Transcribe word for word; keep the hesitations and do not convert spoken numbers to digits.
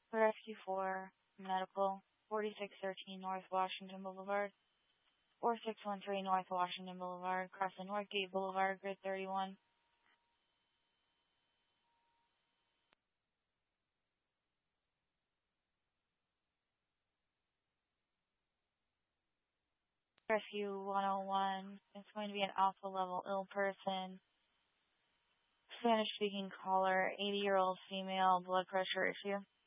Rescue four, Medical, forty-six thirteen North Washington Boulevard, four six one three North Washington Boulevard, across the Northgate Boulevard, grid thirty-one. Rescue one oh one, it's going to be an alpha level ill person, Spanish speaking caller, eighty year old female, blood pressure issue.